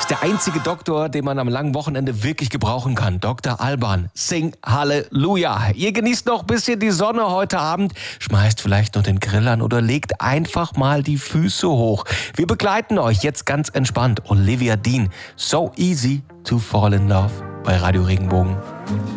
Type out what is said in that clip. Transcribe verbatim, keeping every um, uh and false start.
Ist der einzige Doktor, den man am langen Wochenende wirklich gebrauchen kann. Doktor Alban. Sing Halleluja. Ihr genießt noch ein bisschen die Sonne heute Abend, schmeißt vielleicht noch den Grill an oder legt einfach mal die Füße hoch. Wir begleiten euch jetzt ganz entspannt. Olivia Dean. So easy to fall in love bei Radio Regenbogen.